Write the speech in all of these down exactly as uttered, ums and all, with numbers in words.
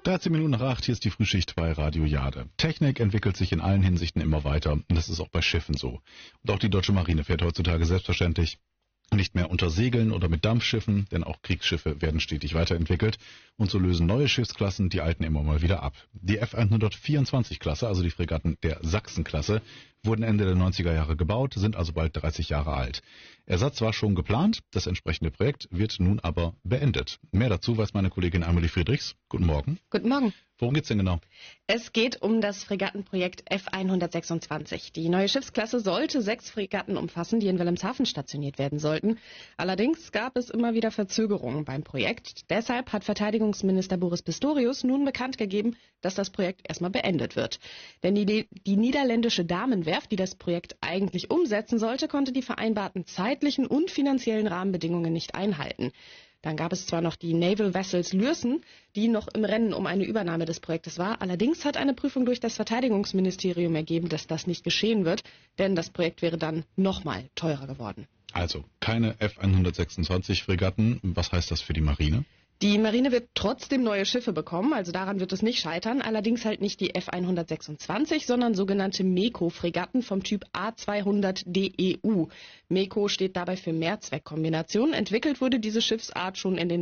dreizehn Minuten nach acht, hier ist die Frühschicht bei Radio Jade. Technik entwickelt sich in allen Hinsichten immer weiter und das ist auch bei Schiffen so. Und auch die deutsche Marine fährt heutzutage selbstverständlich nicht mehr unter Segeln oder mit Dampfschiffen, denn auch Kriegsschiffe werden stetig weiterentwickelt und so lösen neue Schiffsklassen die alten immer mal wieder ab. Die F hundertvierundzwanzig Klasse, also die Fregatten der Sachsen-Klasse, wurden Ende der neunziger Jahre gebaut, sind also bald dreißig Jahre alt. Ersatz war schon geplant, das entsprechende Projekt wird nun aber beendet. Mehr dazu weiß meine Kollegin Amelie Friedrichs. Guten Morgen. Guten Morgen. Worum geht's denn genau? Es geht um das Fregattenprojekt F hundertsechsundzwanzig. Die neue Schiffsklasse sollte sechs Fregatten umfassen, die in Wilhelmshaven stationiert werden sollten. Allerdings gab es immer wieder Verzögerungen beim Projekt. Deshalb hat Verteidigungsminister Boris Pistorius nun bekannt gegeben, dass das Projekt erstmal beendet wird. Denn die, die niederländische Damenwerft, die das Projekt eigentlich umsetzen sollte, konnte die vereinbarten zeitlichen und finanziellen Rahmenbedingungen nicht einhalten. Dann gab es zwar noch die Naval Vessels Lürssen, die noch im Rennen um eine Übernahme des Projektes war. Allerdings hat eine Prüfung durch das Verteidigungsministerium ergeben, dass das nicht geschehen wird, denn das Projekt wäre dann nochmal teurer geworden. Also keine F hundertsechsundzwanzig Fregatten. Was heißt das für die Marine? Die Marine wird trotzdem neue Schiffe bekommen, also daran wird es nicht scheitern. Allerdings halt nicht die F hundertsechsundzwanzig, sondern sogenannte MEKO-Fregatten vom Typ A zweihundert D E U. MEKO steht dabei für Mehrzweckkombination. Entwickelt wurde diese Schiffsart schon in den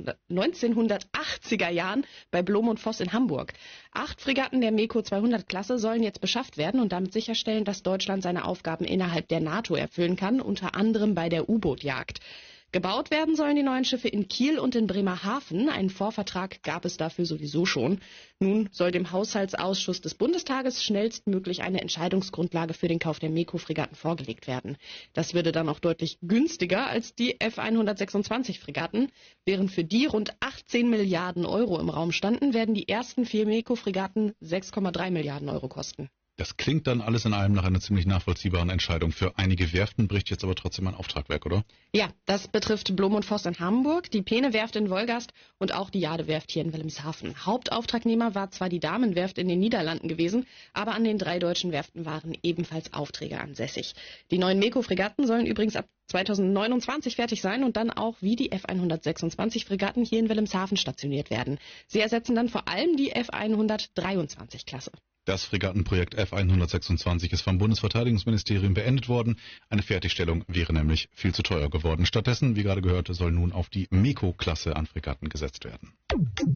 neunzehnhundertachtziger Jahren bei Blom und Voss in Hamburg. Acht Fregatten der MEKO zweihundert-Klasse sollen jetzt beschafft werden und damit sicherstellen, dass Deutschland seine Aufgaben innerhalb der NATO erfüllen kann, unter anderem bei der U-Boot-Jagd. Gebaut werden sollen die neuen Schiffe in Kiel und in Bremerhaven. Einen Vorvertrag gab es dafür sowieso schon. Nun soll dem Haushaltsausschuss des Bundestages schnellstmöglich eine Entscheidungsgrundlage für den Kauf der MEKO-Fregatten vorgelegt werden. Das würde dann auch deutlich günstiger als die F hundertsechsundzwanzig Fregatten. Während für die rund achtzehn Milliarden Euro im Raum standen, werden die ersten vier MEKO-Fregatten sechs Komma drei Milliarden Euro kosten. Das klingt dann alles in allem nach einer ziemlich nachvollziehbaren Entscheidung. Für einige Werften bricht jetzt aber trotzdem ein Auftrag weg, oder? Ja, das betrifft Blom und Voss in Hamburg, die Peene-Werft in Wolgast und auch die Jade-Werft hier in Wilhelmshaven. Hauptauftragnehmer war zwar die Damenwerft in den Niederlanden gewesen, aber an den drei deutschen Werften waren ebenfalls Aufträge ansässig. Die neuen MEKO-Fregatten sollen übrigens ab zweitausendneunundzwanzig fertig sein und dann auch wie die F hundertsechsundzwanzig Fregatten hier in Wilhelmshaven stationiert werden. Sie ersetzen dann vor allem die F hundertdreiundzwanzig Klasse. Das Fregattenprojekt F hundertsechsundzwanzig ist vom Bundesverteidigungsministerium beendet worden. Eine Fertigstellung wäre nämlich viel zu teuer geworden. Stattdessen, wie gerade gehört, soll nun auf die MEKO-Klasse an Fregatten gesetzt werden.